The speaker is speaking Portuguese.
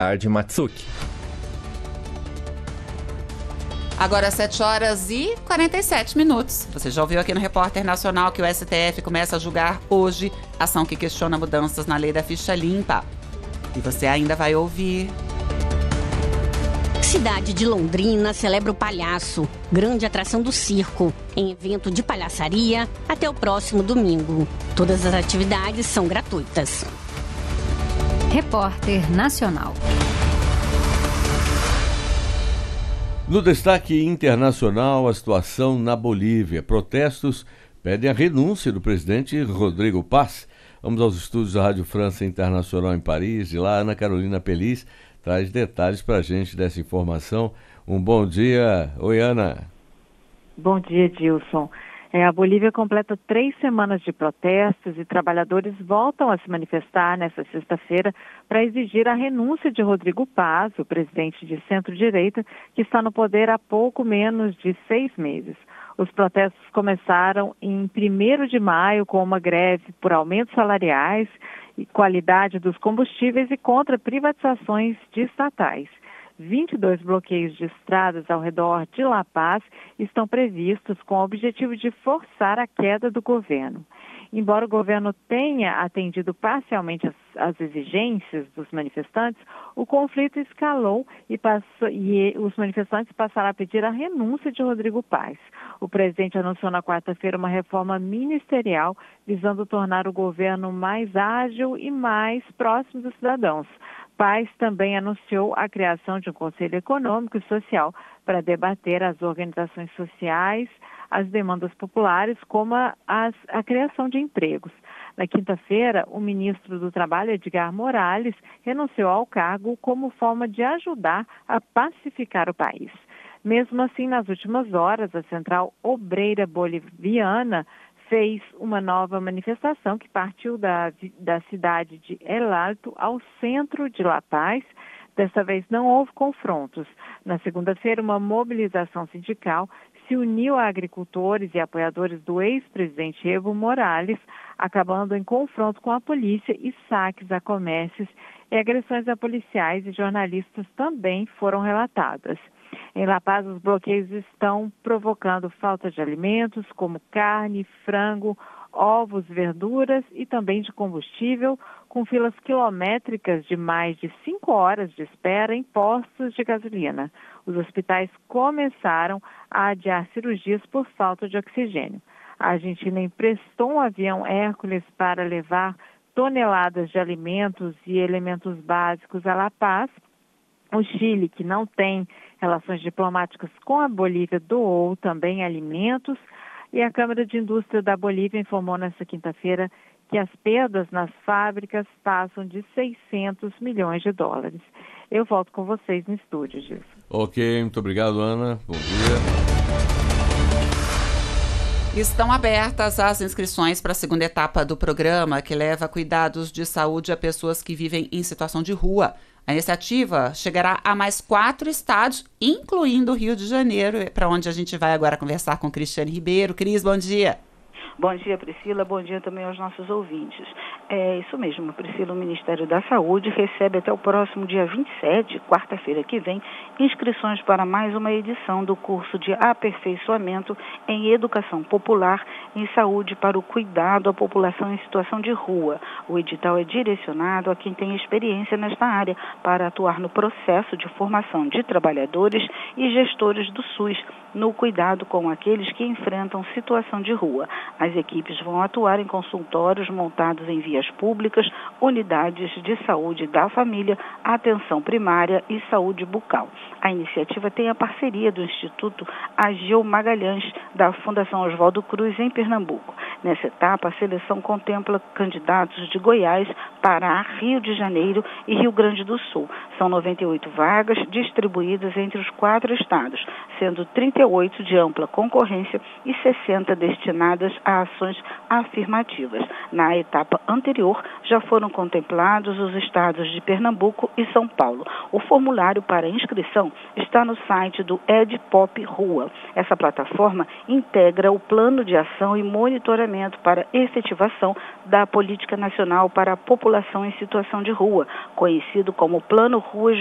Tarde, Matsuki. Agora 7h47. Você já ouviu aqui no Repórter Nacional que o STF começa a julgar hoje ação que questiona mudanças na lei da ficha limpa. E você ainda vai ouvir. Cidade de Londrina celebra o palhaço, grande atração do circo, em evento de palhaçaria até o próximo domingo. Todas as atividades são gratuitas. Repórter Nacional. No destaque internacional, a situação na Bolívia. Protestos pedem a renúncia do presidente Rodrigo Paz. Vamos aos estúdios da Rádio França Internacional em Paris. E lá, Ana Carolina Peliz traz detalhes para a gente dessa informação. Um bom dia. Oi, Ana. Bom dia, Dilson. A Bolívia completa 3 semanas de protestos e trabalhadores voltam a se manifestar nesta sexta-feira para exigir a renúncia de Rodrigo Paz, o presidente de centro-direita, que está no poder há pouco menos de 6 meses. Os protestos começaram em 1º de maio com uma greve por aumentos salariais e qualidade dos combustíveis e contra privatizações de estatais. 22 bloqueios de estradas ao redor de La Paz estão previstos com o objetivo de forçar a queda do governo. Embora o governo tenha atendido parcialmente as exigências dos manifestantes, o conflito escalou e os manifestantes passaram a pedir a renúncia de Rodrigo Paz. O presidente anunciou na quarta-feira uma reforma ministerial visando tornar o governo mais ágil e mais próximo dos cidadãos. Paz também anunciou a criação de um Conselho Econômico e Social para debater as organizações sociais, as demandas populares, como a criação de empregos. Na quinta-feira, o ministro do Trabalho, Edgar Morales, renunciou ao cargo como forma de ajudar a pacificar o país. Mesmo assim, nas últimas horas, a Central Obreira Boliviana fez uma nova manifestação que partiu da cidade de El Alto ao centro de La Paz. Dessa vez não houve confrontos. Na segunda-feira, uma mobilização sindical se uniu a agricultores e apoiadores do ex-presidente Evo Morales, acabando em confronto com a polícia e saques a comércios e agressões a policiais e jornalistas também foram relatadas. Em La Paz, os bloqueios estão provocando falta de alimentos como carne, frango, ovos, verduras e também de combustível, com filas quilométricas de mais de 5 horas de espera em postos de gasolina. Os hospitais começaram a adiar cirurgias por falta de oxigênio. A Argentina emprestou um avião Hércules para levar toneladas de alimentos e elementos básicos a La Paz. O Chile, que não tem relações diplomáticas com a Bolívia, doou também alimentos. E a Câmara de Indústria da Bolívia informou nesta quinta-feira que as perdas nas fábricas passam de 600 milhões de dólares. Eu volto com vocês no estúdio, Gilson. Ok, muito obrigado, Ana. Bom dia. Estão abertas as inscrições para a segunda etapa do programa, que leva cuidados de saúde a pessoas que vivem em situação de rua. A iniciativa chegará a mais 4 estados, incluindo o Rio de Janeiro, para onde a gente vai agora conversar com Cristiane Ribeiro. Cris, bom dia. Bom dia, Priscila. Bom dia também aos nossos ouvintes. É isso mesmo, Priscila. O Ministério da Saúde recebe até o próximo dia 27, quarta-feira que vem, inscrições para mais uma edição do curso de aperfeiçoamento em Educação Popular em Saúde para o cuidado à população em situação de rua. O edital é direcionado a quem tem experiência nesta área para atuar no processo de formação de trabalhadores e gestores do SUS no cuidado com aqueles que enfrentam situação de rua. As equipes vão atuar em consultórios montados em vias públicas, unidades de saúde da família, atenção primária e saúde bucal. A iniciativa tem a parceria do Instituto Ageu Magalhães, da Fundação Oswaldo Cruz, em Pernambuco. Nessa etapa, a seleção contempla candidatos de Goiás, Pará, Rio de Janeiro e Rio Grande do Sul. São 98 vagas distribuídas entre os 4 estados, sendo 38 de ampla concorrência e 60 destinadas a a ações afirmativas. Na etapa anterior, já foram contemplados os estados de Pernambuco e São Paulo. O formulário para inscrição está no site do EdPop Rua. Essa plataforma integra o plano de ação e monitoramento para efetivação da Política Nacional para a População em Situação de Rua, conhecido como Plano Ruas